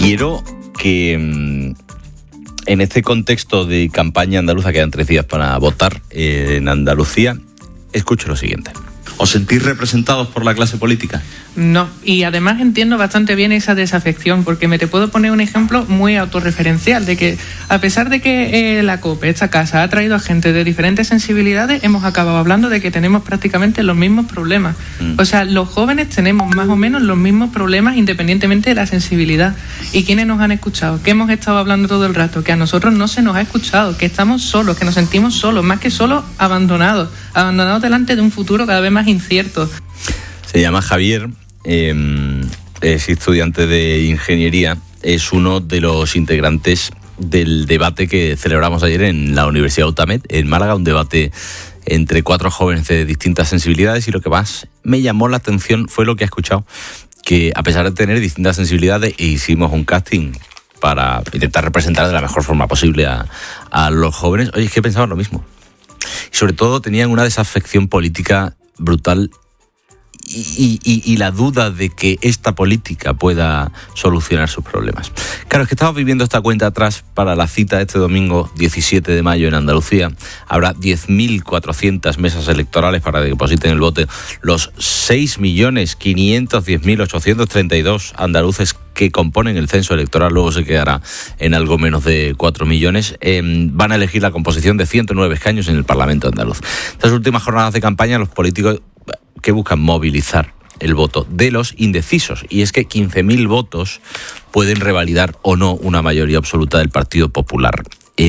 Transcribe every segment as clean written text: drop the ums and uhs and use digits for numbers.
Quiero que en este contexto de campaña andaluza, quedan 3 días para votar en Andalucía, escucho lo siguiente. ¿Os sentís representados por la clase política? No, y además entiendo bastante bien esa desafección, porque te puedo poner un ejemplo muy autorreferencial, de que a pesar de que la COPE, esta casa, ha traído a gente de diferentes sensibilidades, hemos acabado hablando de que tenemos prácticamente los mismos problemas. O sea, los jóvenes tenemos más o menos los mismos problemas independientemente de la sensibilidad. ¿Y quiénes nos han escuchado? ¿Qué hemos estado hablando todo el rato? Que a nosotros no se nos ha escuchado, que estamos solos, que nos sentimos solos, más que solos, abandonados delante de un futuro cada vez más incierto. Se llama Javier, es estudiante de ingeniería, es uno de los integrantes del debate que celebramos ayer en la Universidad UTAMED, en Málaga, un debate entre 4 jóvenes de distintas sensibilidades, y lo que más me llamó la atención fue lo que he escuchado, que a pesar de tener distintas sensibilidades, hicimos un casting para intentar representar de la mejor forma posible a los jóvenes. Oye, es que pensaban lo mismo. Y sobre todo tenían una desafección política brutal y la duda de que esta política pueda solucionar sus problemas. Claro, es que estamos viviendo esta cuenta atrás para la cita este domingo 17 de mayo en Andalucía. Habrá 10.400 mesas electorales para que depositen el voto los 6.510.832 andaluces que componen el censo electoral. Luego se quedará en algo menos de 4 millones. Van a elegir la composición de 109 escaños en el Parlamento andaluz. Estas últimas jornadas de campaña, los políticos que buscan movilizar el voto de los indecisos, y es que 15.000 votos pueden revalidar o no una mayoría absoluta del Partido Popular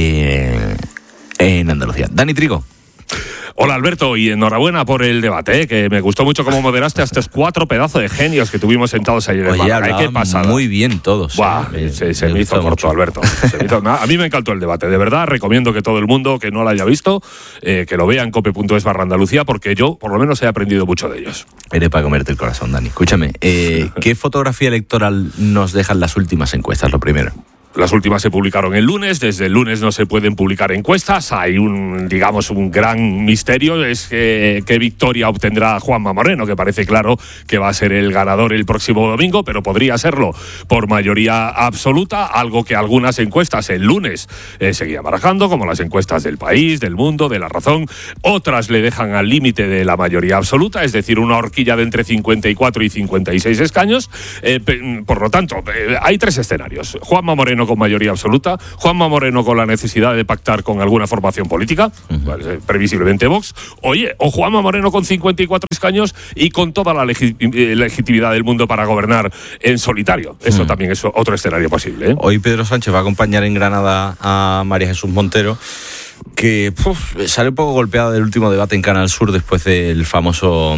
en Andalucía. Dani Trigo. Hola Alberto, y enhorabuena por el debate, que me gustó mucho cómo moderaste a estos 4 pedazos de genios que tuvimos sentados ayer en Málaga. ¿Qué pasada? Muy bien todos. Buah, se me hizo corto, Alberto. A mí me encantó el debate, de verdad. Recomiendo que todo el mundo que no lo haya visto, que lo vea en cope.es/Andalucía, porque yo por lo menos he aprendido mucho de ellos. Eres para comerte el corazón, Dani. Escúchame, ¿qué fotografía electoral nos dejan las últimas encuestas? Lo primero. Las últimas se publicaron el lunes, desde el lunes no se pueden publicar encuestas, hay un gran misterio, es qué victoria obtendrá Juanma Moreno, que parece claro que va a ser el ganador el próximo domingo, pero podría serlo por mayoría absoluta, algo que algunas encuestas el lunes seguían barajando, como las encuestas del País, del Mundo, de La Razón. Otras le dejan al límite de la mayoría absoluta, es decir, una horquilla de entre 54 y 56 escaños. Por lo tanto, hay 3 escenarios. Juanma Moreno con mayoría absoluta, Juanma Moreno con la necesidad de pactar con alguna formación política, previsiblemente Vox, o Juanma Moreno con 54 escaños y con toda la legitimidad del mundo para gobernar en solitario. Eso también es otro escenario posible, ¿eh? Hoy Pedro Sánchez va a acompañar en Granada a María Jesús Montero, que sale un poco golpeada del último debate en Canal Sur después del famoso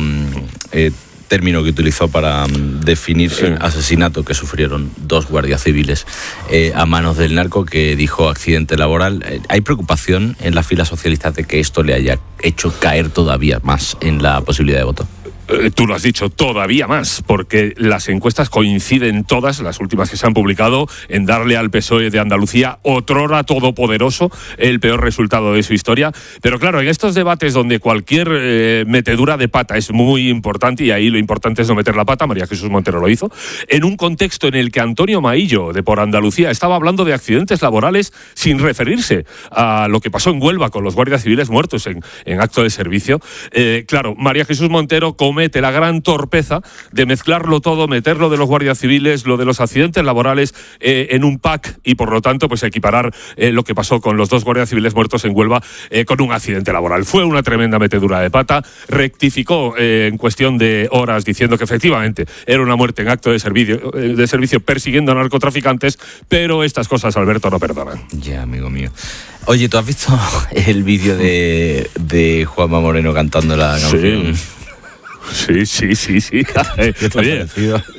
término que utilizó para definir el asesinato que sufrieron 2 guardias civiles a manos del narco, que dijo accidente laboral. ¿Hay preocupación en las filas socialistas de que esto le haya hecho caer todavía más en la posibilidad de voto? Tú lo has dicho, todavía más, porque las encuestas coinciden todas, las últimas que se han publicado, en darle al PSOE de Andalucía, otrora todopoderoso, el peor resultado de su historia. Pero claro, en estos debates donde cualquier metedura de pata es muy importante, y ahí lo importante es no meter la pata, María Jesús Montero lo hizo, en un contexto en el que Antonio Maillo, de Por Andalucía, estaba hablando de accidentes laborales sin referirse a lo que pasó en Huelva con los guardias civiles muertos en acto de servicio. Claro, María Jesús Montero comete la gran torpeza de mezclarlo todo, meter lo de los guardias civiles, lo de los accidentes laborales en un pack, y por lo tanto pues equiparar lo que pasó con los 2 guardias civiles muertos en Huelva con un accidente laboral. Fue una tremenda metedura de pata. Rectificó en cuestión de horas diciendo que efectivamente era una muerte en acto de servicio persiguiendo a narcotraficantes, pero estas cosas, Alberto, no perdonan. Ya, amigo mío. Oye, ¿tú has visto el vídeo de Juanma Moreno cantando la canción? Sí. Oye,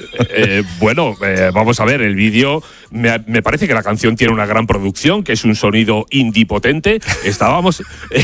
vamos a ver, el vídeo, me parece que la canción tiene una gran producción, que es un sonido indie potente. Estábamos...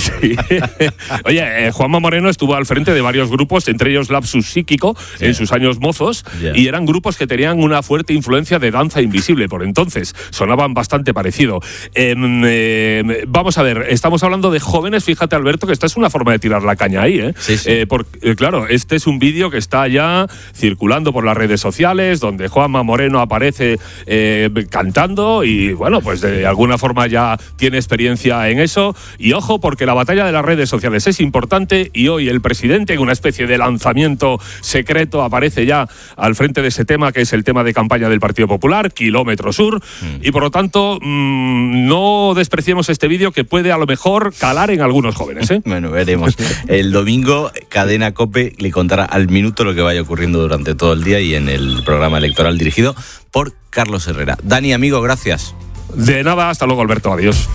Oye, Juanma Moreno estuvo al frente de varios grupos, entre ellos Lapsus Psíquico, en sus años mozos, y eran grupos que tenían una fuerte influencia de danza invisible por entonces, sonaban bastante parecido. Vamos a ver, estamos hablando de jóvenes, fíjate, Alberto, que esta es una forma de tirar la caña ahí, ¿eh? Sí. Porque, claro, este Este es un vídeo que está ya circulando por las redes sociales, donde Juanma Moreno aparece cantando y, bueno, pues de alguna forma ya tiene experiencia en eso. Y ojo, porque la batalla de las redes sociales es importante y hoy el presidente, en una especie de lanzamiento secreto, aparece ya al frente de ese tema, que es el tema de campaña del Partido Popular, Kilómetro Sur, y por lo tanto no despreciemos este vídeo, que puede a lo mejor calar en algunos jóvenes, ¿eh? Bueno, veremos. El domingo Cadena COPE le contará al minuto lo que vaya ocurriendo durante todo el día y en el programa electoral dirigido por Carlos Herrera. Dani, amigo, gracias. De nada, hasta luego, Alberto, adiós.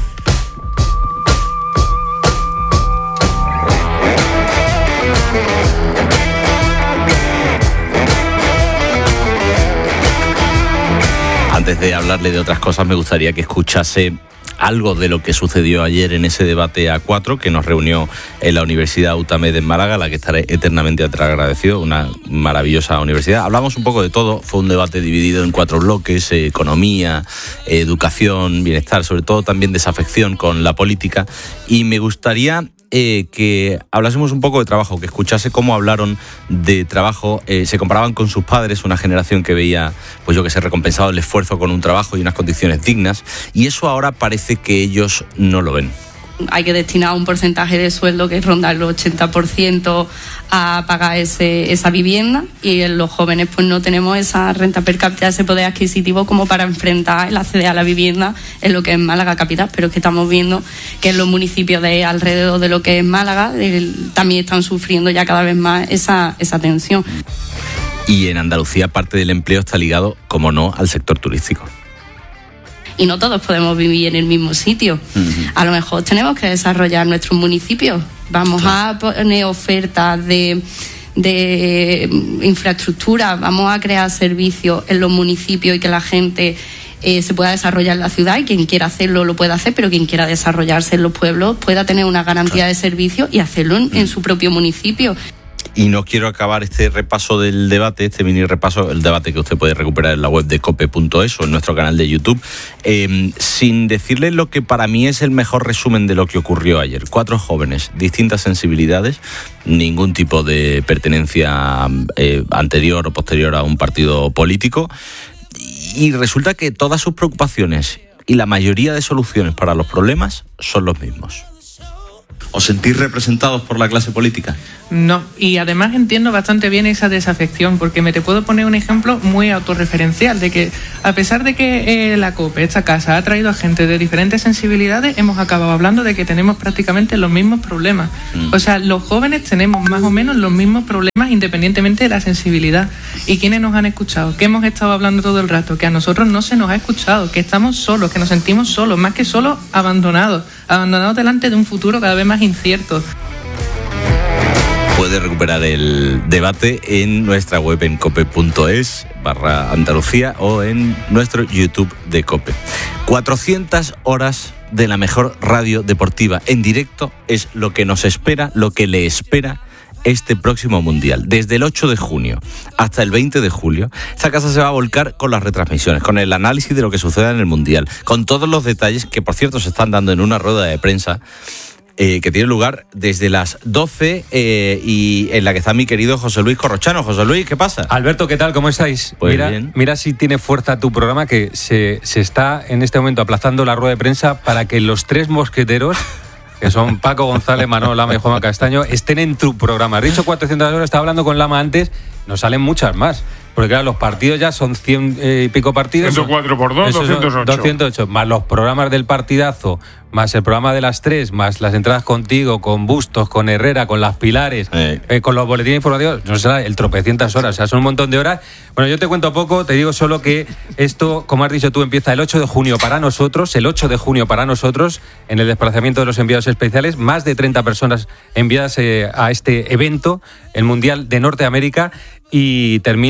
Antes de hablarle de otras cosas, me gustaría que escuchase algo de lo que sucedió ayer en ese debate A4 que nos reunió en la Universidad UTAMED en Málaga, a la que estaré eternamente agradecido, una maravillosa universidad. Hablamos un poco de todo, fue un debate dividido en 4 bloques, economía, educación, bienestar, sobre todo también desafección con la política, y me gustaría que hablásemos un poco de trabajo, que escuchase cómo hablaron de trabajo, se comparaban con sus padres, una generación que veía, pues yo que sé, recompensado el esfuerzo con un trabajo y unas condiciones dignas, y eso ahora parece que ellos no lo ven. Hay que destinar un porcentaje de sueldo que ronda el 80% a pagar esa vivienda, y en los jóvenes pues no tenemos esa renta per cápita, ese poder adquisitivo como para enfrentar el acceder a la vivienda en lo que es Málaga capital, pero es que estamos viendo que en los municipios de alrededor de lo que es Málaga también están sufriendo ya cada vez más esa tensión. Y en Andalucía parte del empleo está ligado, como no, al sector turístico. Y no todos podemos vivir en el mismo sitio. A lo mejor tenemos que desarrollar nuestros municipios. Vamos a poner ofertas de infraestructura, vamos a crear servicios en los municipios y que la gente se pueda desarrollar en la ciudad, y quien quiera hacerlo lo pueda hacer, pero quien quiera desarrollarse en los pueblos pueda tener una garantía de servicios y hacerlo en su propio municipio. Y no quiero acabar este repaso del debate, este mini repaso, el debate que usted puede recuperar en la web de cope.es o en nuestro canal de YouTube, sin decirle lo que para mí es el mejor resumen de lo que ocurrió ayer. 4 jóvenes, distintas sensibilidades, ningún tipo de pertenencia anterior o posterior a un partido político, y resulta que todas sus preocupaciones y la mayoría de soluciones para los problemas son los mismos. ¿Os sentís representados por la clase política? No, y además entiendo bastante bien esa desafección, porque te puedo poner un ejemplo muy autorreferencial de que, a pesar de que la COPE, esta casa, ha traído a gente de diferentes sensibilidades, hemos acabado hablando de que tenemos prácticamente los mismos problemas. O sea, los jóvenes tenemos más o menos los mismos problemas independientemente de la sensibilidad. ¿Y quiénes nos han escuchado? ¿Qué hemos estado hablando todo el rato? Que a nosotros no se nos ha escuchado, que estamos solos, que nos sentimos solos, más que solos, abandonados delante de un futuro cada vez más incierto. Puede recuperar el debate en nuestra web en cope.es/Andalucía o en nuestro YouTube de COPE. 400 horas de la mejor radio deportiva en directo es lo que nos espera, lo que le espera este próximo Mundial. Desde el 8 de junio hasta el 20 de julio, esta casa se va a volcar con las retransmisiones, con el análisis de lo que suceda en el Mundial, con todos los detalles que, por cierto, se están dando en una rueda de prensa que tiene lugar desde las 12 y en la que está mi querido José Luis Corrochano. José Luis, ¿qué pasa? Alberto, ¿qué tal? ¿Cómo estáis? Pues bien. Mira si tiene fuerza tu programa, que se está en este momento aplazando la rueda de prensa para que los 3 mosqueteros, que son Paco González, Manolo Lama y Juanma Castaño, estén en tu programa. Has dicho 400 horas, estaba hablando con Lama antes, nos salen muchas más. Porque claro, los partidos ya son 100 y pico partidos. 104 por 2, 208. 208, más los programas del partidazo, más el programa de las 3, más las entradas contigo, con Bustos, con Herrera, con las Pilares, con los boletines informativos, no sé, el tropecientas horas, o sea, son un montón de horas. Bueno, yo te cuento poco, te digo solo que esto, como has dicho tú, empieza el 8 de junio para nosotros, en el desplazamiento de los enviados especiales, más de 30 personas enviadas a este evento, el Mundial de Norteamérica, y termina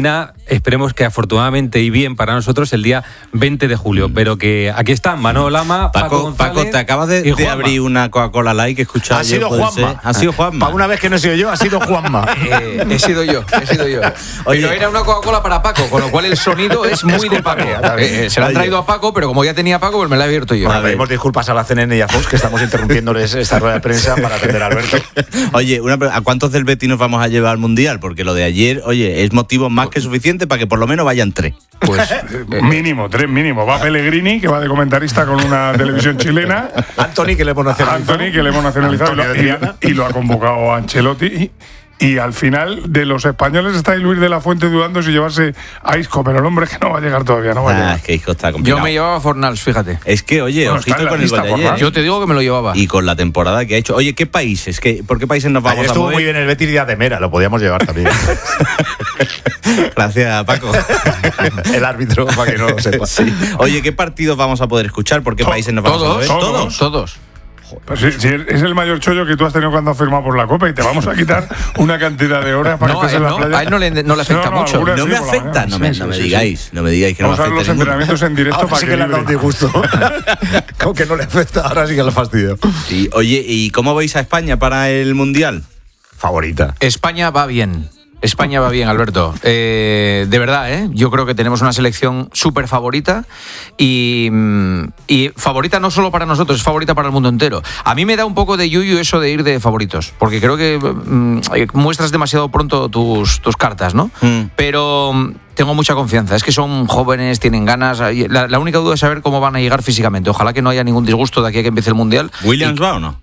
esperemos que afortunadamente y bien para nosotros el día 20 de julio. Pero que aquí están Manolo Lama, Paco González. Paco, te acabas de abrir una Coca-Cola Light que he escuchado. Ha sido Juanma. Ha sido Juanma. Para una vez que no he sido yo, ha sido Juanma. He sido yo. Oye, pero era una Coca-Cola para Paco, con lo cual el sonido es muy de Paco. Se la han traído a Paco, pero como ya tenía Paco, pues me la he abierto yo. Bueno, pedimos disculpas a la CNN y a Fox, que estamos interrumpiéndoles esta rueda de prensa para atender a Alberto. Oye, ¿a cuántos del Betis nos vamos a llevar al Mundial? Porque lo de ayer, oye, es motivo más que suficiente para que por lo menos vayan 3. Pues mínimo, 3 mínimo. Va Pellegrini, que va de comentarista con una televisión chilena. Anthony, que le hemos nacionalizado. Y lo ha convocado Ancelotti. Y al final, de los españoles está ahí Luis de la Fuente dudando si llevarse a Isco, pero el hombre es que no va a llegar todavía, no va a llegar. Es que Isco está complicado. Yo me llevaba a Fornals, fíjate. Es que, oye, ojito con el gol de ayer. Yo te digo que me lo llevaba. Y con la temporada que ha hecho. Oye, ¿qué países? ¿Por qué países nos vamos ayer a mover? Estuvo muy bien el Betis de Mera, lo podíamos llevar también. Gracias, Paco. El árbitro, para que no lo sepa. Sí. Oye, ¿qué partidos vamos a poder escuchar? ¿Por qué países nos vamos a mover? Todos. Pues sí, es el mayor chollo que tú has tenido cuando has firmado por la Copa y te vamos a quitar una cantidad de horas para que estés en la playa. A él no le afecta mucho. No me afecta, no me digáis que no me afecta. Vamos a ver los entrenamientos en directo ahora para sí que le han dado un disgusto. Con que no le afecta, ahora sí que lo fastidio. Sí, oye, ¿y cómo veis a España para el Mundial? Favorita. España va bien, Alberto. De verdad, yo creo que tenemos una selección súper favorita y favorita no solo para nosotros, es favorita para el mundo entero. A mí me da un poco de yuyu eso de ir de favoritos, porque creo que muestras demasiado pronto tus cartas, ¿no? Pero tengo mucha confianza, es que son jóvenes, tienen ganas. La única duda es saber cómo van a llegar físicamente. Ojalá que no haya ningún disgusto de aquí a que empiece el Mundial. ¿Williams va o no?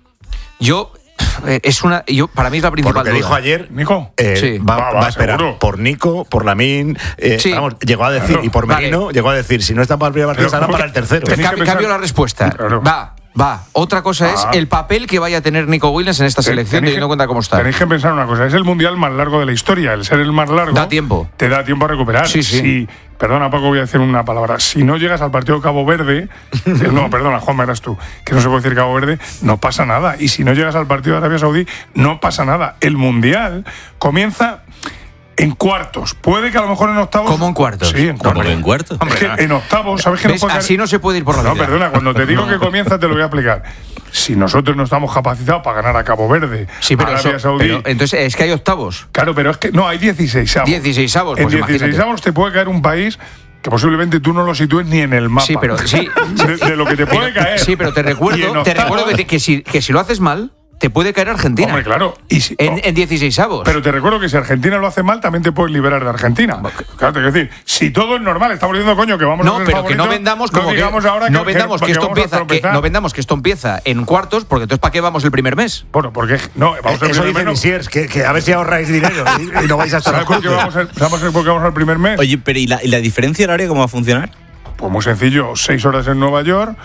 Para mí es la principal por lo que duda. dijo ayer, Nico, sí. va a esperar seguro. por Nico, por Lamín, sí. Llegó a decir, y por Merino, llegó a decir, si no están para el primer partido, estarán para el tercero. Cambio la respuesta. Claro. Va. Otra cosa es el papel que vaya a tener Nico Williams en esta selección, teniendo en cuenta cómo está. Tenéis que pensar una cosa, es el mundial más largo de la historia. El ser el más largo da tiempo. Te da tiempo a recuperar. Sí. Perdona, Paco, voy a decir una palabra. Si no llegas al partido de Cabo Verde, no, perdona, Juanma, eras tú, que no se puede decir Cabo Verde, no pasa nada. Y si no llegas al partido de Arabia Saudí, no pasa nada. El mundial comienza en cuartos. Puede que a lo mejor en octavos. ¿Cómo en cuartos? Sí, en cuartos. ¿Cómo en cuartos? Es que en octavos, ¿sabes que no puede así no se puede ir por la vida. No, perdona, cuando te digo que comienza te lo voy a explicar. Si nosotros no estamos capacitados para ganar a Cabo Verde, sí, pero Arabia Saudí. Pero, entonces es que hay octavos. Claro, pero es que no, hay 16avos. 16avos, pues en 16avos te puede caer un país que posiblemente tú no lo sitúes ni en el mapa. Sí, pero sí. De lo que te puede caer. Sí, pero te recuerdo que si lo haces mal, te puede caer Argentina. Hombre, claro. Y si, en 16avos. Pero te recuerdo que si Argentina lo hace mal, también te puedes liberar de Argentina. Claro, te quiero decir, si todo es normal, estamos diciendo, coño, que vamos a ser pero favoritos, que no vendamos como no vendamos que esto empieza en cuartos, porque entonces ¿para qué vamos el primer mes? Bueno, porque no, vamos eso dice Misiers, que a ver si ahorráis dinero y no vais a estar ¿Sabes por qué vamos al primer mes? Oye, pero ¿y la diferencia horaria cómo va a funcionar? Pues muy sencillo, 6 horas en Nueva York,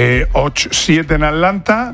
7 en Atlanta,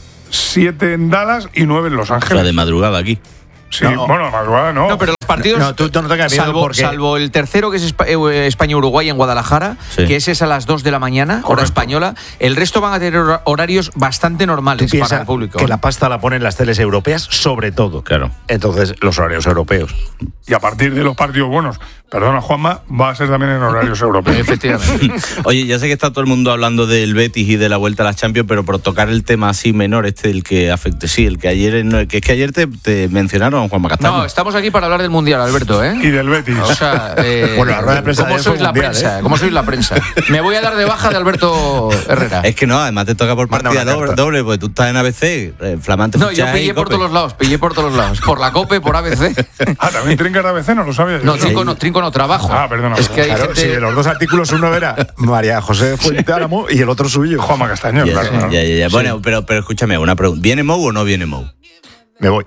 7 en Dallas y 9 en Los Ángeles. O sea, de madrugada aquí. Sí, bueno, de madrugada no. No, pero los partidos, no tengas miedo salvo el tercero, que es España-Uruguay en Guadalajara, que ese es a las 2 de la mañana, hora española, el resto van a tener horarios bastante normales para el público. Que la pasta la ponen las teles europeas, sobre todo. Claro. Entonces, los horarios europeos. Y a partir de los partidos buenos, perdona, Juanma, va a ser también en horarios europeos. Efectivamente. Oye, ya sé que está todo el mundo hablando del Betis y de la vuelta a las Champions, pero por tocar el tema así menor, el que afecte, sí, el que ayer, que es que ayer te mencionaron, Juanma Castaño. No, estamos aquí para hablar del Mundial, Alberto, ¿eh? Y del Betis. O sea, bueno, la rueda de prensa ¿cómo sois la mundial, prensa? ¿Cómo sois la prensa? Me voy a dar de baja de Alberto Herrera. Es que no, además te toca por partida doble, porque tú estás en ABC, flamante. No, yo pillé por todos los lados, por la COPE, por ABC. ¿También trinca de ABC? No lo sabía yo. No, trinco no, trabajo. Ah, perdona. Es que hay claro, gente... si de los dos artículos uno era María José Fuente Álamo y el otro suyo. Juanma Castaño, claro. Ya. Bueno, pero escúchame, una pregunta. ¿Viene Mou o no viene Mou? Me voy.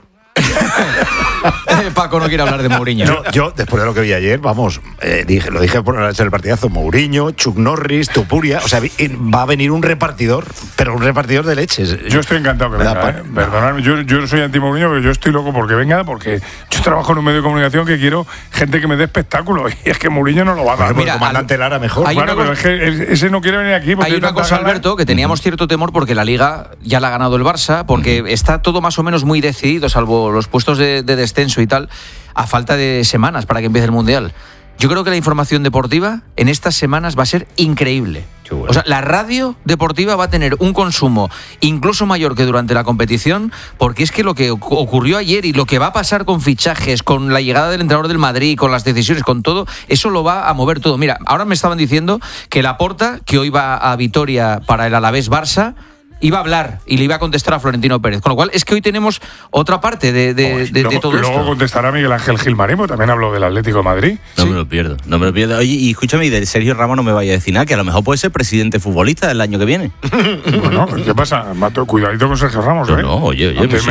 Paco no quiere hablar de Mourinho. No, yo, después de lo que vi ayer, vamos, lo dije por la noche del partidazo, Mourinho, Chuck Norris, Tupuria, o sea, va a venir un repartidor, pero un repartidor de leches. Yo estoy encantado que venga, perdonadme, yo no soy anti-Mourinho, pero yo estoy loco porque venga, porque yo trabajo en un medio de comunicación que quiero gente que me dé espectáculo, y es que Mourinho no lo va a dar. Mira, el comandante Lara mejor. Claro, pero es que ese no quiere venir aquí. Hay una cosa, Alberto, que teníamos cierto temor porque la Liga ya la ha ganado el Barça, porque está todo más o menos muy decidido, salvo los puestos de descenso y tal, a falta de semanas para que empiece el Mundial. Yo creo que la información deportiva en estas semanas va a ser increíble. Bueno. O sea, la radio deportiva va a tener un consumo incluso mayor que durante la competición, porque es que lo que ocurrió ayer y lo que va a pasar con fichajes, con la llegada del entrenador del Madrid, con las decisiones, con todo, eso lo va a mover todo. Mira, ahora me estaban diciendo que Laporta, que hoy va a Vitoria para el Alavés-Barça, iba a hablar y le iba a contestar a Florentino Pérez. Con lo cual, es que hoy tenemos otra parte de todo esto. Luego contestará Miguel Ángel Gilmarín, porque también habló del Atlético de Madrid. No me lo pierdo. Oye, y escúchame, y de Sergio Ramos no me vaya a decir nada, que a lo mejor puede ser presidente futbolista del año que viene. Bueno, ¿qué pasa, Mato? Cuidadito con Sergio Ramos, ¿eh? No, oye,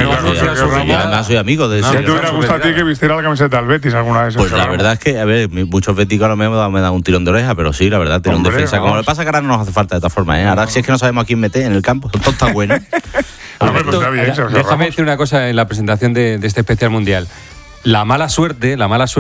además soy amigo de Sergio Ramos. ¿Te hubiera gustado a ti que vistiera la camiseta del Betis alguna vez? Pues la verdad es que, a ver, muchos béticos a lo mejor me dan un tirón de oreja, pero sí, la verdad, tiene un defensa. Como le pasa que ahora no nos hace falta de esta forma, ¿eh? Ahora si es que no sabemos a quién meter en el campo, todo está bueno. Alberto, déjame decir una cosa en la presentación de este especial mundial. La mala suerte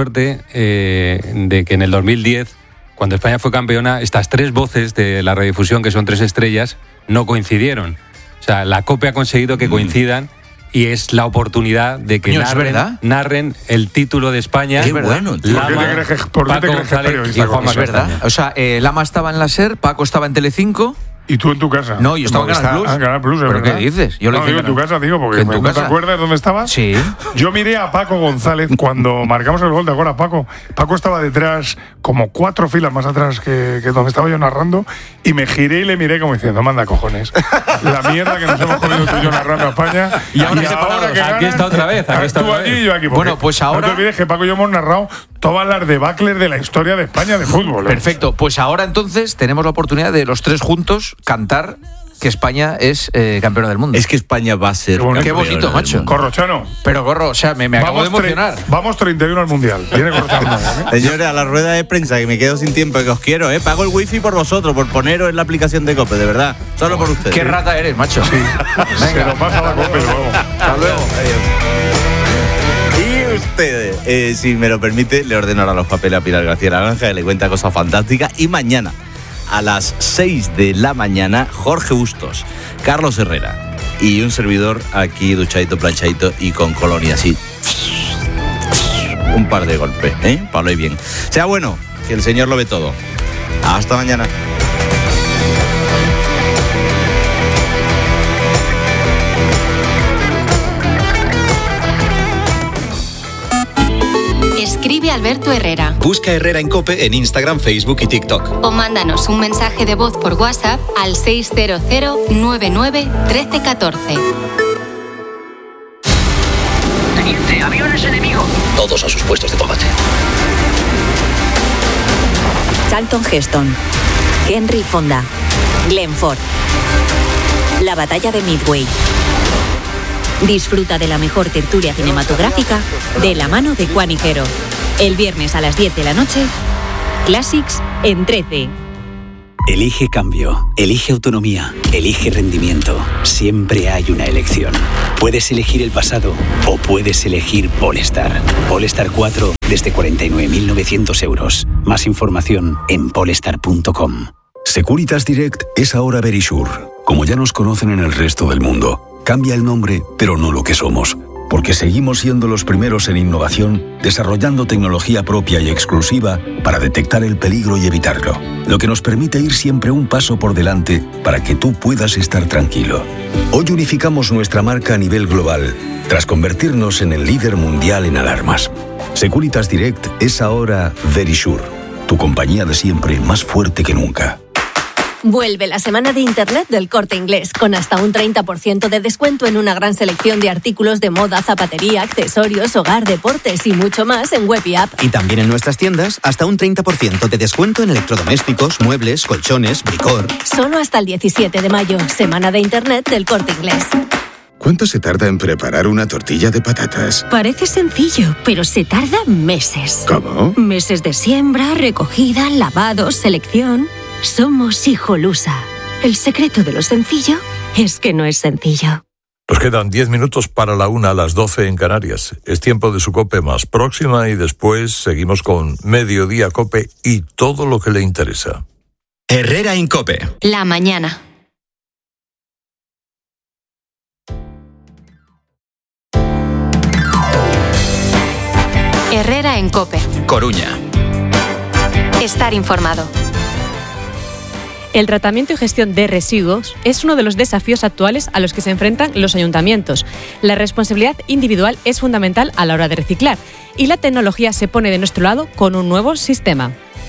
de que en el 2010, cuando España fue campeona, estas tres voces de la radiodifusión, que son tres estrellas, no coincidieron. O sea, la COPE ha conseguido que coincidan y es la oportunidad de que narren el título de España. Es verdad. ¿Por qué te crees que es periodista? Es verdad. O sea, Lama estaba en la SER, Paco estaba en Telecinco. ¿Y tú en tu casa? No, yo estaba en Canal Plus. Canal Plus, ¿Pero qué dices? Yo lo hice en tu casa, digo, porque ¿no te acuerdas dónde estabas? Sí. Yo miré a Paco González cuando marcamos el gol, ¿te acuerdas, Paco? Paco estaba detrás, como 4 filas más atrás que donde estaba yo narrando, y me giré y le miré como diciendo, manda cojones. La mierda que nos hemos comido tú y yo narrando a España. Y ahora que aquí está otra vez. Tú allí y yo aquí. Bueno, pues ahora... No te olvides que Paco y yo hemos narrado todas las debacles de la historia de España de fútbol. Perfecto. Pues ahora entonces tenemos la oportunidad de los tres juntos cantar que España es campeona del mundo. Es que España va a ser Qué bonito, macho. Corrochano. Pero Corro, o sea, me acabo de emocionar. Vamos 31 al Mundial. Viene Corrochano. Señores, a la rueda de prensa, que me quedo sin tiempo, que os quiero, pago el wifi por vosotros, por poneros en la aplicación de COPE, de verdad. Solo por ustedes. Qué rata eres, macho. Sí. Se lo pasa la COPE luego. Hasta luego. Y ustedes, si me lo permite, le ordeno ahora los papeles a Pilar García Naranja, que le cuenta cosas fantásticas. Y mañana, a las 6 de la mañana, Jorge Bustos, Carlos Herrera y un servidor aquí duchadito, planchadito y con colonia así. Un par de golpes, para lo bien. Sea bueno, que el Señor lo ve todo. Hasta mañana. Escribe Alberto Herrera. Busca Herrera en COPE en Instagram, Facebook y TikTok. O mándanos un mensaje de voz por WhatsApp al 600 99 1314. Teniente, aviones enemigos. Todos a sus puestos de combate. Charlton Heston, Henry Fonda, Glenn Ford. La batalla de Midway. Disfruta de la mejor tertulia cinematográfica de la mano de Juan Higuero. El viernes a las 10 de la noche, Classics en 13. Elige cambio, elige autonomía, elige rendimiento. Siempre hay una elección. Puedes elegir el pasado o puedes elegir Polestar. Polestar 4 desde 49.900 euros. Más información en polestar.com. Securitas Direct es ahora Verisure, como ya nos conocen en el resto del mundo. Cambia el nombre, pero no lo que somos, porque seguimos siendo los primeros en innovación, desarrollando tecnología propia y exclusiva para detectar el peligro y evitarlo, lo que nos permite ir siempre un paso por delante para que tú puedas estar tranquilo. Hoy unificamos nuestra marca a nivel global, tras convertirnos en el líder mundial en alarmas. Securitas Direct es ahora Verisure, tu compañía de siempre más fuerte que nunca. Vuelve la semana de Internet del Corte Inglés, con hasta un 30% de descuento en una gran selección de artículos de moda, zapatería, accesorios, hogar, deportes y mucho más en web y app. Y también en nuestras tiendas, hasta un 30% de descuento en electrodomésticos, muebles, colchones, bricor. Solo hasta el 17 de mayo, semana de Internet del Corte Inglés. ¿Cuánto se tarda en preparar una tortilla de patatas? Parece sencillo, pero se tarda meses. ¿Cómo? Meses de siembra, recogida, lavado, selección. Somos Hijolusa. El secreto de lo sencillo es que no es sencillo. Nos quedan 10 minutos para la 1 a las 12 en Canarias. Es tiempo de su COPE más próxima y después seguimos con Mediodía COPE y todo lo que le interesa. Herrera en COPE. La mañana. Herrera en COPE. Coruña. estar informado. El tratamiento y gestión de residuos es uno de los desafíos actuales a los que se enfrentan los ayuntamientos. La responsabilidad individual es fundamental a la hora de reciclar y la tecnología se pone de nuestro lado con un nuevo sistema.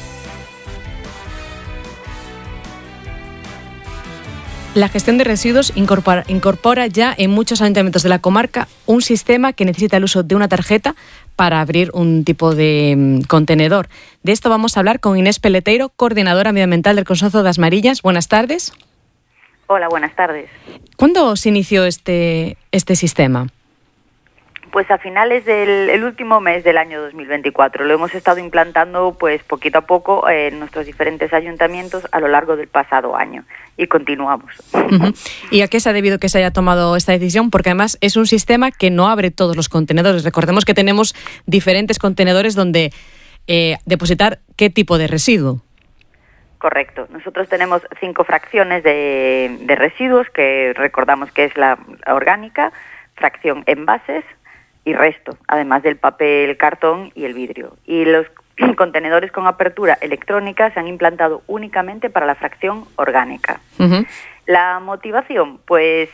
La gestión de residuos incorpora ya en muchos ayuntamientos de la comarca un sistema que necesita el uso de una tarjeta para abrir un tipo de contenedor. De esto vamos a hablar con Inés Peleteiro, coordinadora medioambiental del Consorcio das Marillas. Buenas tardes. Hola, buenas tardes. ¿Cuándo se inició este sistema? Pues a finales del último mes del año 2024. Lo hemos estado implantando pues poquito a poco en nuestros diferentes ayuntamientos a lo largo del pasado año y continuamos. Uh-huh. ¿Y a qué se ha debido que se haya tomado esta decisión? Porque además es un sistema que no abre todos los contenedores. Recordemos que tenemos diferentes contenedores donde depositar qué tipo de residuo. Correcto. Nosotros tenemos 5 fracciones de residuos que recordamos que es la orgánica, fracción envases y resto, además del papel, cartón y el vidrio. Y los contenedores con apertura electrónica se han implantado únicamente para la fracción orgánica. Uh-huh. La motivación, pues,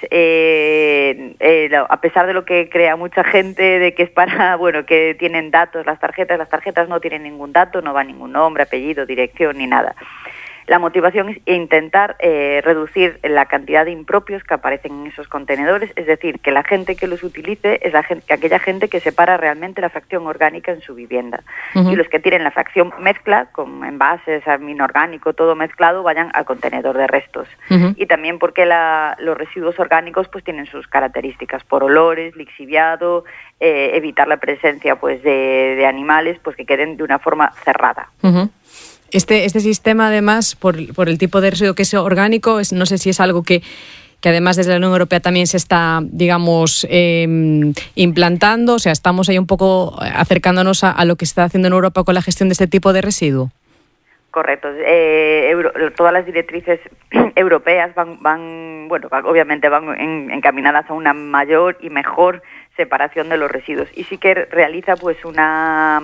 a pesar de lo que crea mucha gente de que es para, bueno, que tienen datos las tarjetas no tienen ningún dato, no va ningún nombre, apellido, dirección ni nada. La motivación es intentar reducir la cantidad de impropios que aparecen en esos contenedores, es decir, que la gente que los utilice es aquella gente que separa realmente la fracción orgánica en su vivienda. Uh-huh. Y los que tienen la fracción mezcla, con envases, amino orgánico, todo mezclado, vayan al contenedor de restos. Uh-huh. Y también porque los residuos orgánicos pues tienen sus características por olores, lixiviado, evitar la presencia pues de animales pues que queden de una forma cerrada. Uh-huh. Este sistema, además, por el tipo de residuo que es orgánico, no sé si es algo que además desde la Unión Europea también se está, digamos, implantando. O sea, estamos ahí un poco acercándonos a lo que se está haciendo en Europa con la gestión de este tipo de residuo. Correcto. Todas las directrices europeas obviamente van encaminadas a una mayor y mejor separación de los residuos. Y sí que realiza pues una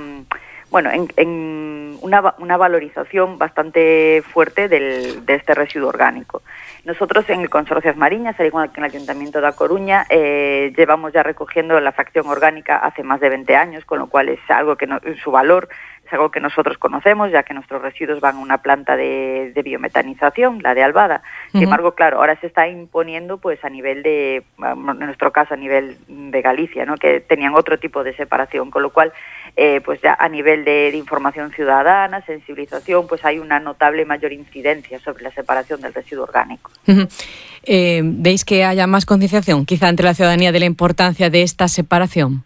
valorización bastante fuerte de este residuo orgánico. Nosotros en el Consorcio das Mariñas, al igual que en el Ayuntamiento da Coruña, llevamos ya recogiendo la fracción orgánica hace más de 20 años, con lo cual es algo que su valor es algo que nosotros conocemos, ya que nuestros residuos van a una planta de biometanización, la de Albada. Sin embargo, claro, ahora se está imponiendo pues a nivel en nuestro caso a nivel de Galicia, ¿no? Que tenían otro tipo de separación, con lo cual pues ya a nivel de información ciudadana, sensibilización, pues hay una notable mayor incidencia sobre la separación del residuo orgánico. Uh-huh. ¿Veis que haya más concienciación quizá entre la ciudadanía de la importancia de esta separación?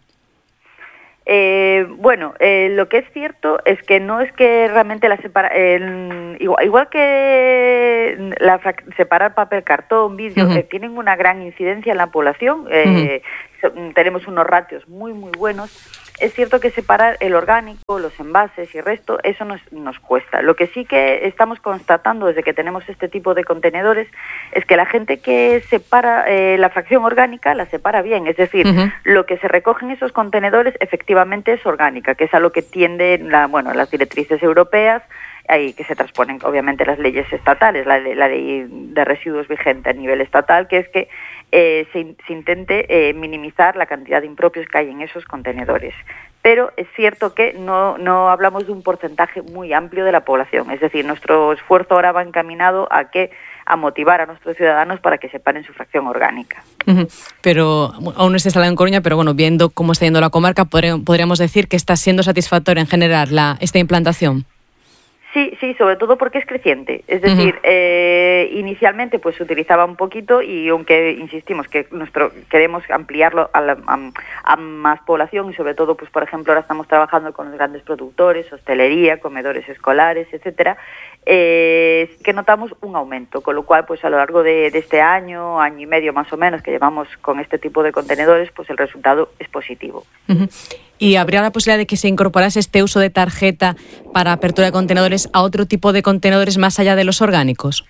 Lo que es cierto es que no es que realmente igual que separar papel, cartón, vidrio, uh-huh. Tienen una gran incidencia en la población. Uh-huh. Tenemos unos ratios muy muy buenos. Es cierto que separar el orgánico, los envases y el resto, eso nos cuesta. Lo que sí que estamos constatando desde que tenemos este tipo de contenedores es que la gente que separa la fracción orgánica la separa bien. Es decir, uh-huh. Lo que se recoge en esos contenedores efectivamente es orgánica, que es a lo que tienden las directrices europeas, ahí que se transponen obviamente las leyes estatales, la ley de residuos vigente a nivel estatal, que es que se intente minimizar la cantidad de impropios que hay en esos contenedores. Pero es cierto que no hablamos de un porcentaje muy amplio de la población. Es decir, nuestro esfuerzo ahora va encaminado a motivar a nuestros ciudadanos para que separen su fracción orgánica. Uh-huh. Pero aún no está instalado en Coruña, pero bueno, viendo cómo está yendo la comarca, podríamos decir que está siendo satisfactoria en general esta implantación. Sí, sobre todo porque es creciente. Es decir, uh-huh. Inicialmente pues se utilizaba un poquito y aunque insistimos que queremos ampliarlo a más población y sobre todo, pues por ejemplo, ahora estamos trabajando con los grandes productores, hostelería, comedores escolares, etcétera, que notamos un aumento, con lo cual pues a lo largo de este año y medio más o menos que llevamos con este tipo de contenedores, pues el resultado es positivo. Uh-huh. ¿Y habría la posibilidad de que se incorporase este uso de tarjeta para apertura de contenedores a otro tipo de contenedores más allá de los orgánicos?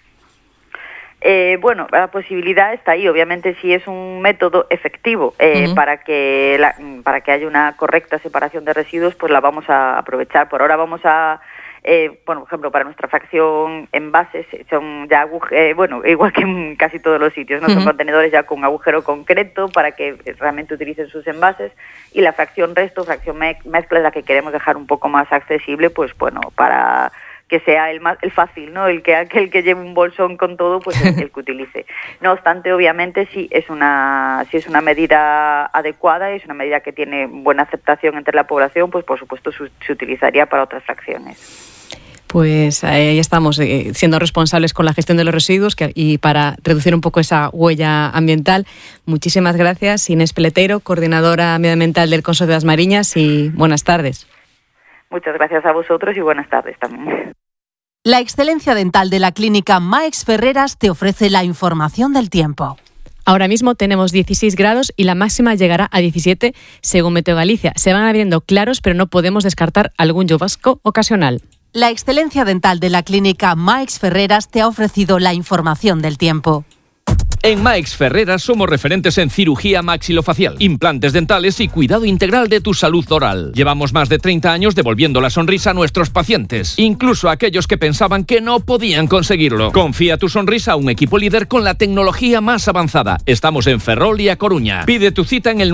La posibilidad está ahí. Obviamente, si es un método efectivo uh-huh. para que haya una correcta separación de residuos, pues la vamos a aprovechar. Por ahora vamos a por ejemplo, para nuestra fracción envases son ya igual que en casi todos los sitios, ¿no? Son contenedores ya con agujero concreto para que realmente utilicen sus envases, y la fracción resto, fracción mezcla, es la que queremos dejar un poco más accesible, pues bueno, para que sea el fácil, ¿no? Aquel que lleve un bolsón con todo, pues el que utilice. No obstante, obviamente, sí es una medida adecuada y es una medida que tiene buena aceptación entre la población, pues por supuesto se utilizaría para otras fracciones. Pues ahí estamos, siendo responsables con la gestión de los residuos y para reducir un poco esa huella ambiental. Muchísimas gracias, Inés Peleteiro, coordinadora medioambiental del Consorcio de las Mariñas, y buenas tardes. Muchas gracias a vosotros y buenas tardes también. La excelencia dental de la clínica Max Ferreras te ofrece la información del tiempo. Ahora mismo tenemos 16 grados y la máxima llegará a 17 según Meteo Galicia. Se van abriendo claros, pero no podemos descartar algún chubasco ocasional. La excelencia dental de la clínica Max Ferreras te ha ofrecido la información del tiempo. En Max Ferreras somos referentes en cirugía maxilofacial, implantes dentales y cuidado integral de tu salud oral. Llevamos más de 30 años devolviendo la sonrisa a nuestros pacientes, incluso a aquellos que pensaban que no podían conseguirlo. Confía tu sonrisa a un equipo líder con la tecnología más avanzada. Estamos en Ferrol y A Coruña. Pide tu cita en el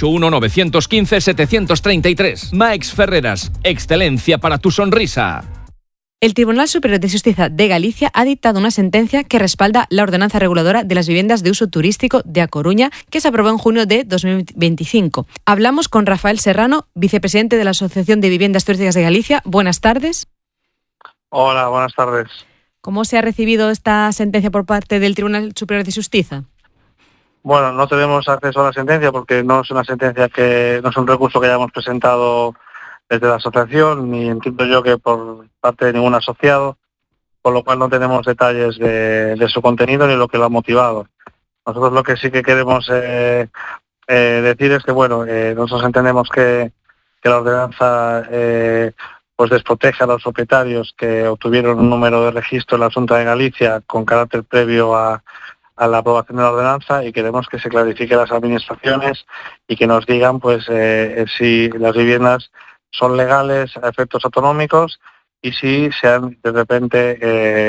981-915-733. Max Ferreras, excelencia para tu sonrisa. El Tribunal Superior de Justicia de Galicia ha dictado una sentencia que respalda la ordenanza reguladora de las viviendas de uso turístico de A Coruña, que se aprobó en junio de 2025. Hablamos con Rafael Serrano, vicepresidente de la Asociación de Viviendas Turísticas de Galicia. Buenas tardes. Hola, buenas tardes. ¿Cómo se ha recibido esta sentencia por parte del Tribunal Superior de Justicia? Bueno, no tenemos acceso a la sentencia porque no es una sentencia no es un recurso que hayamos presentado desde la asociación, ni entiendo yo que por parte de ningún asociado, con lo cual no tenemos detalles de su contenido ni lo que lo ha motivado. Nosotros lo que sí que queremos decir es que, nosotros entendemos que la ordenanza pues desprotege a los propietarios que obtuvieron un número de registro en la Xunta de Galicia con carácter previo a la aprobación de la ordenanza, y queremos que se clarifique las administraciones y que nos digan pues si las viviendas son legales a efectos autonómicos y si sean de repente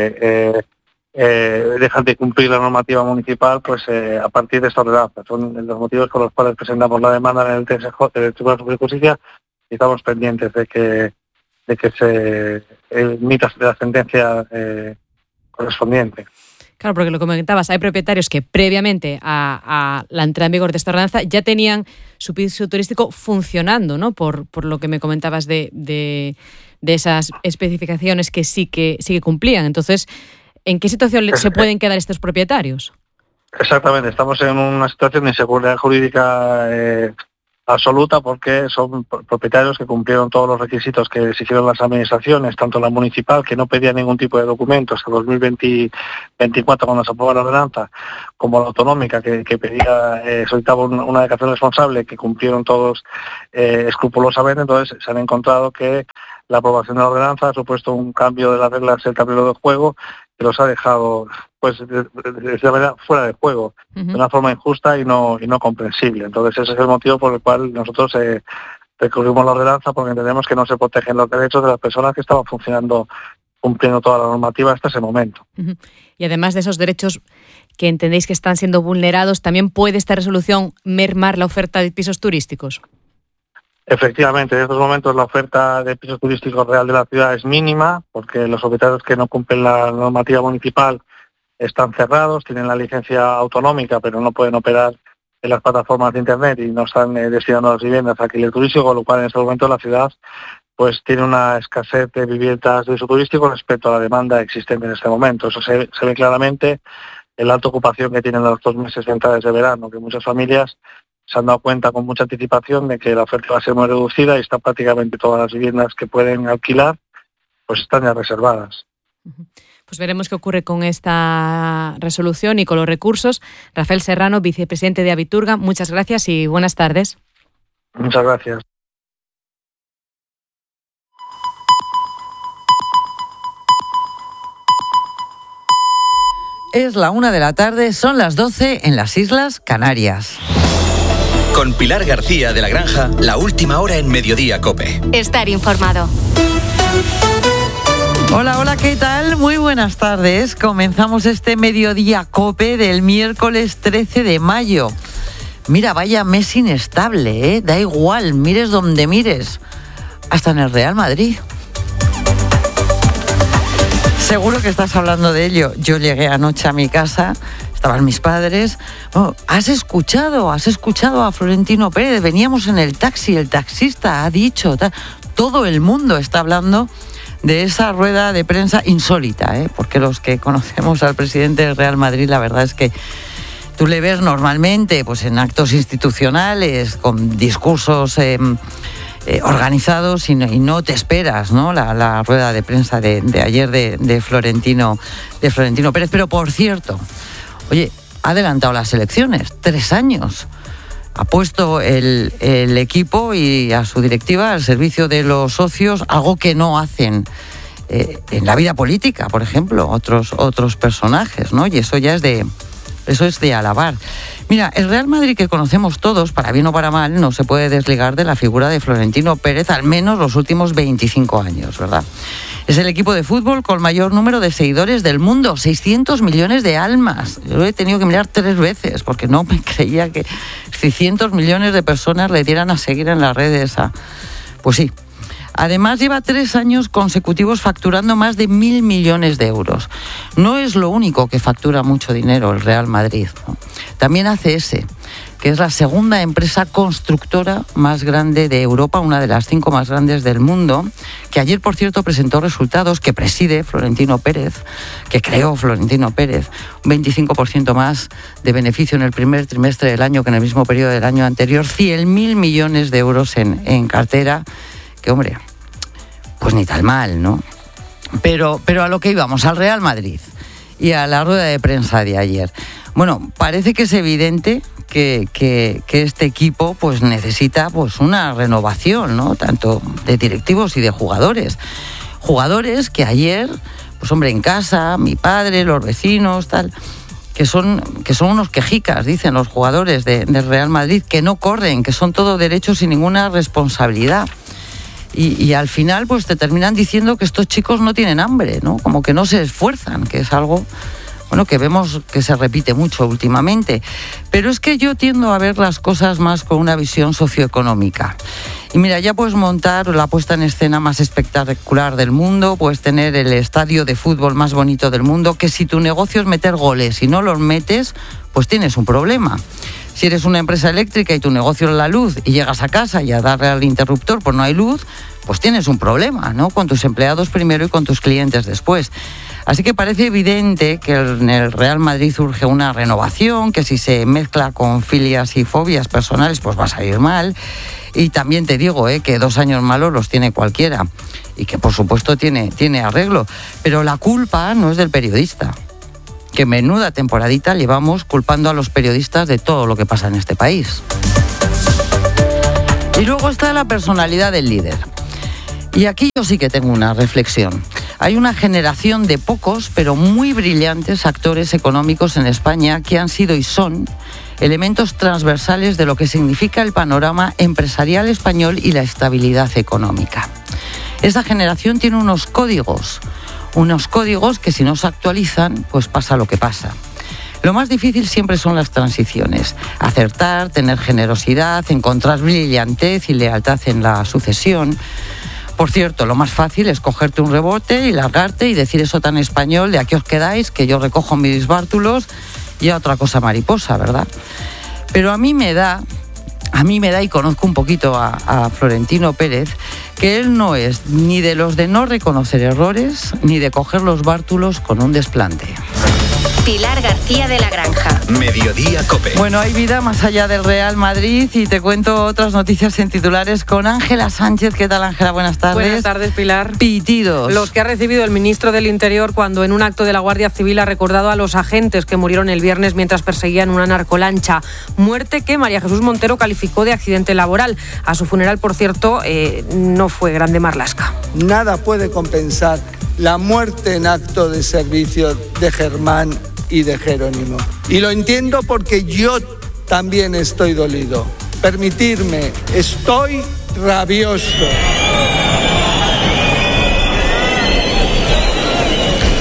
dejan de cumplir la normativa municipal pues a partir de esta ordenanza. Son los motivos por los cuales presentamos la demanda en el TSJ, del Tribunal Superior de Justicia, y estamos pendientes de que se emita la sentencia correspondiente. Claro, porque lo comentabas, hay propietarios que previamente a la entrada en vigor de esta ordenanza ya tenían su piso turístico funcionando, ¿no? Por lo que me comentabas de esas especificaciones que sí que cumplían. Entonces, ¿en qué situación se pueden quedar estos propietarios? Exactamente, estamos en una situación de inseguridad jurídica absoluta, porque son propietarios que cumplieron todos los requisitos que exigieron las administraciones, tanto la municipal, que no pedía ningún tipo de documento hasta 2024 cuando se aprobó la ordenanza, como la autonómica, que pedía, solicitaba una declaración responsable, que cumplieron todos escrupulosamente. Entonces se han encontrado que la aprobación de la ordenanza ha supuesto un cambio de las reglas del tablero de juego, que los ha dejado pues de verdad fuera de juego, de una forma injusta y no comprensible. Entonces ese es el motivo por el cual nosotros recurrimos a la ordenanza, porque entendemos que no se protegen los derechos de las personas que estaban cumpliendo toda la normativa hasta ese momento. Y además de esos derechos que entendéis que están siendo vulnerados, ¿también puede esta resolución mermar la oferta de pisos turísticos? Efectivamente, en estos momentos la oferta de pisos turísticos real de la ciudad es mínima, porque los propietarios que no cumplen la normativa municipal están cerrados, tienen la licencia autonómica, pero no pueden operar en las plataformas de Internet y no están destinando las viviendas a alquiler turístico, con lo cual en este momento la ciudad pues tiene una escasez de viviendas de uso turístico respecto a la demanda existente en este momento. Eso se ve claramente en la alta ocupación que tienen los 2 meses centrales de verano, que muchas familias se han dado cuenta con mucha anticipación de que la oferta va a ser muy reducida y están prácticamente todas las viviendas que pueden alquilar pues están ya reservadas. Pues veremos qué ocurre con esta resolución y con los recursos. Rafael Serrano, vicepresidente de Abiturga, muchas gracias y buenas tardes. Muchas gracias. Es la 1 de la tarde, son las 12 en las Islas Canarias. Con Pilar García de la Granja, la última hora en Mediodía COPE. Estar informado. Hola, hola, ¿qué tal? Muy buenas tardes. Comenzamos este mediodía COPE del miércoles 13 de mayo. Mira, vaya mes inestable, ¿eh? Da igual, mires donde mires. Hasta en el Real Madrid. Seguro que estás hablando de ello. Yo llegué anoche a mi casa, estaban mis padres. Oh, ¿has escuchado a Florentino Pérez? Veníamos en el taxi, el taxista ha dicho... Todo el mundo está hablando de esa rueda de prensa insólita, porque los que conocemos al presidente del Real Madrid, la verdad es que tú le ves normalmente pues en actos institucionales, con discursos organizados y no te esperas, ¿no? La rueda de prensa de ayer de Florentino Pérez. Pero por cierto, oye, ha adelantado las elecciones, 3 años. Ha puesto el equipo y a su directiva al servicio de los socios, algo que no hacen en la vida política, por ejemplo, otros personajes, ¿no? Y eso ya es de alabar. Mira, el Real Madrid que conocemos todos, para bien o para mal, no se puede desligar de la figura de Florentino Pérez, al menos los últimos 25 años, ¿verdad? Es el equipo de fútbol con mayor número de seguidores del mundo, 600 millones de almas. Yo lo he tenido que mirar 3 veces porque no me creía que 600 millones de personas le dieran a seguir en las redes. Pues sí. Además, lleva 3 años consecutivos facturando más de 1.000 millones de euros. No es lo único que factura mucho dinero el Real Madrid, ¿no? También ACS, que es la segunda empresa constructora más grande de Europa, una de las 5 más grandes del mundo, que ayer, por cierto, presentó resultados que preside Florentino Pérez, que creó Florentino Pérez, un 25% más de beneficio en el primer trimestre del año que en el mismo periodo del año anterior, 100.000 millones de euros en cartera, que hombre, pues ni tan mal, ¿no? Pero a lo que íbamos, al Real Madrid y a la rueda de prensa de ayer. Bueno, parece que es evidente que este equipo pues necesita pues una renovación, ¿no? Tanto de directivos y de jugadores. Jugadores que ayer, pues hombre, en casa, mi padre, los vecinos, tal, que son unos quejicas, dicen los jugadores del Real Madrid, que no corren, que son todo derechos sin ninguna responsabilidad. Y al final pues te terminan diciendo que estos chicos no tienen hambre, ¿no? Como que no se esfuerzan, que es algo, bueno, que vemos que se repite mucho últimamente. Pero es que yo tiendo a ver las cosas más con una visión socioeconómica. Y mira, ya puedes montar la puesta en escena más espectacular del mundo, puedes tener el estadio de fútbol más bonito del mundo, que si tu negocio es meter goles y no los metes, pues tienes un problema. Si eres una empresa eléctrica y tu negocio es la luz y llegas a casa y a darle al interruptor pues no hay luz, pues tienes un problema, ¿no? Con tus empleados primero y con tus clientes después. Así que parece evidente que en el Real Madrid surge una renovación, que si se mezcla con filias y fobias personales pues va a salir mal. Y también te digo que 2 años malos los tiene cualquiera y que por supuesto tiene arreglo. Pero la culpa no es del periodista. Que menuda temporadita llevamos culpando a los periodistas de todo lo que pasa en este país. Y luego está la personalidad del líder. Y aquí yo sí que tengo una reflexión. Hay una generación de pocos, pero muy brillantes actores económicos en España que han sido y son elementos transversales de lo que significa el panorama empresarial español y la estabilidad económica. Esa generación tiene unos códigos que si no se actualizan, pues pasa lo que pasa. Lo más difícil siempre son las transiciones. Acertar, tener generosidad, encontrar brillantez y lealtad en la sucesión. Por cierto, lo más fácil es cogerte un rebote y largarte y decir eso tan español de aquí os quedáis, que yo recojo mis bártulos y a otra cosa mariposa, ¿verdad? Pero a mí me da, y conozco un poquito a Florentino Pérez, que él no es ni de los de no reconocer errores, ni de coger los bártulos con un desplante. Pilar García de la Granja. Mediodía COPE. Bueno, hay vida más allá del Real Madrid y te cuento otras noticias en titulares con Ángela Sánchez. ¿Qué tal, Ángela? Buenas tardes. Buenas tardes, Pilar. Pitidos. Los que ha recibido el ministro del Interior cuando en un acto de la Guardia Civil ha recordado a los agentes que murieron el viernes mientras perseguían una narcolancha. Muerte que María Jesús Montero calificó de accidente laboral. A su funeral, por cierto, no fue grande marlasca. Nada puede compensar la muerte en acto de servicio de Germán y de Jerónimo. Y lo entiendo porque yo también estoy dolido. Permitirme, estoy rabioso.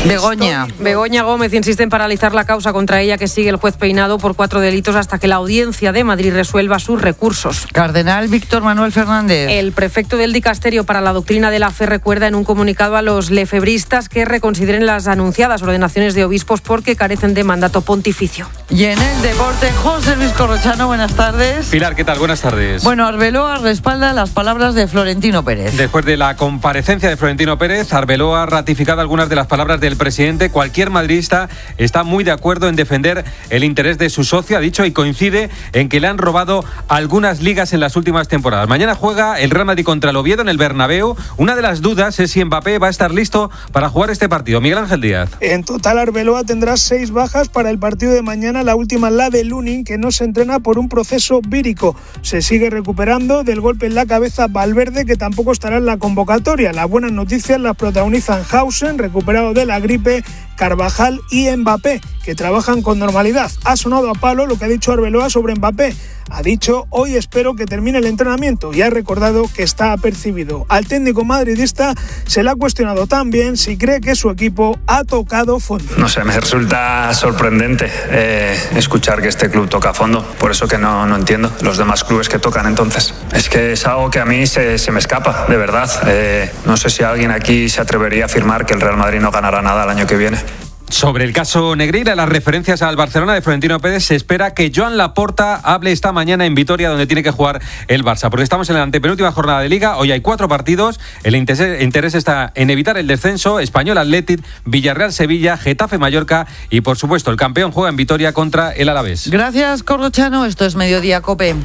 Begoña Gómez insiste en paralizar la causa contra ella que sigue el juez Peinado por 4 delitos hasta que la Audiencia de Madrid resuelva sus recursos. Cardenal Víctor Manuel Fernández. El prefecto del Dicasterio para la Doctrina de la Fe recuerda en un comunicado a los lefebristas que reconsideren las anunciadas ordenaciones de obispos porque carecen de mandato pontificio. Y en el deporte, José Luis Corrochano, buenas tardes. Pilar, ¿qué tal? Buenas tardes. Bueno, Arbeloa respalda las palabras de Florentino Pérez. Después de la comparecencia de Florentino Pérez, Arbeloa ha ratificado algunas de las palabras del presidente. Cualquier madridista está muy de acuerdo en defender el interés de su socio, ha dicho, y coincide en que le han robado algunas ligas en las últimas temporadas. Mañana juega el Real Madrid contra el Oviedo en el Bernabéu. Una de las dudas es si Mbappé va a estar listo para jugar este partido. Miguel Ángel Díaz. En total, Arbeloa tendrá 6 bajas para el partido de mañana, la última la de Lunin, que no se entrena por un proceso vírico. Se sigue recuperando del golpe en la cabeza Valverde, que tampoco estará en la convocatoria. Las buenas noticias las protagonizan Hausen, recuperado de la gripe, Carvajal y Mbappé, que trabajan con normalidad. Ha sonado a palo lo que ha dicho Arbeloa sobre Mbappé. Ha dicho, hoy espero que termine el entrenamiento, y ha recordado que está apercibido. Al técnico madridista se le ha cuestionado también si cree que su equipo ha tocado fondo. No sé, me resulta sorprendente escuchar que este club toca fondo. Por eso que no entiendo los demás clubes que tocan entonces. Es que es algo que a mí se me escapa, de verdad. No sé si alguien aquí se atrevería a afirmar que el Real Madrid no ganará nada el año que viene. Sobre el caso Negreira, las referencias al Barcelona de Florentino Pérez, se espera que Joan Laporta hable esta mañana en Vitoria, donde tiene que jugar el Barça, porque estamos en la antepenúltima jornada de Liga. Hoy hay 4 partidos, el interés está en evitar el descenso. Español Athletic, Villarreal Sevilla, Getafe Mallorca y por supuesto el campeón juega en Vitoria contra el Alavés. Gracias, Corrochano, esto es Mediodía COPE.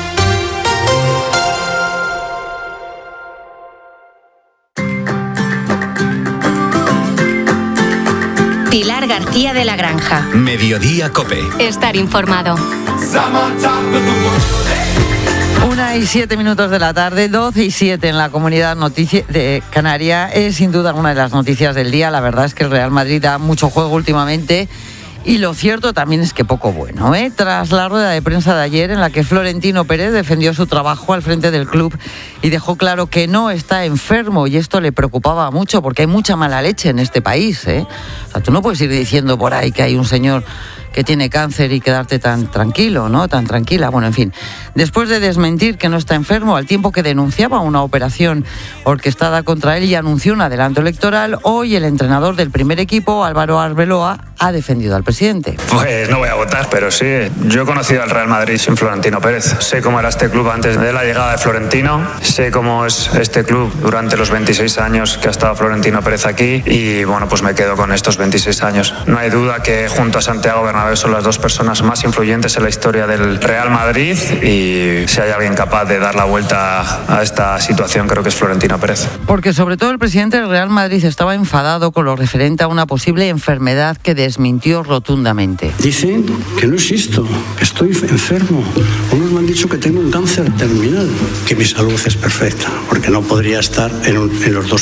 Pilar García de la Granja. Mediodía COPE. Estar informado. 1:07 de la tarde, 12:07 en la Comunidad de Canaria. Es sin duda una de las noticias del día. La verdad es que el Real Madrid da mucho juego últimamente. Y lo cierto también es que poco bueno, ¿eh? Tras la rueda de prensa de ayer en la que Florentino Pérez defendió su trabajo al frente del club y dejó claro que no está enfermo, y esto le preocupaba mucho porque hay mucha mala leche en este país, ¿eh? O sea, tú no puedes ir diciendo por ahí que hay un señor que tiene cáncer y quedarte tan tranquilo, ¿no? Tan tranquila. Bueno, en fin, después de desmentir que no está enfermo, al tiempo que denunciaba una operación orquestada contra él y anunció un adelanto electoral, hoy el entrenador del primer equipo, Álvaro Arbeloa, ha defendido al presidente. Pues no voy a votar, pero sí, yo he conocido al Real Madrid sin Florentino Pérez. Sé cómo era este club antes de la llegada de Florentino, sé cómo es este club durante los 26 años que ha estado Florentino Pérez aquí, y bueno, pues me quedo con estos 26 años. No hay duda que junto a Santiago Bernabéu son las 2 personas más influyentes en la historia del Real Madrid, y si hay alguien capaz de dar la vuelta a esta situación, creo que es Florentino Pérez. Porque sobre todo el presidente del Real Madrid estaba enfadado con lo referente a una posible enfermedad que desmintió rotundamente. Dicen que no existo, estoy enfermo. Unos me han dicho que tengo un cáncer terminal, que mi salud es perfecta, porque no podría estar en los 2